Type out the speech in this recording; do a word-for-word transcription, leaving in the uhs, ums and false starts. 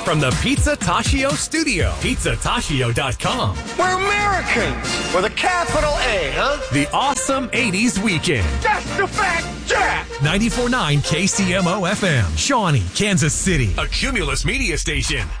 from the Pizza Taccio studio. pizza taccio dot com. We're Americans with a capital A, huh? The awesome eighties weekend. That's the fact, Jack! ninety-four point nine K C M O F M. Shawnee, Kansas City. A Cumulus media station.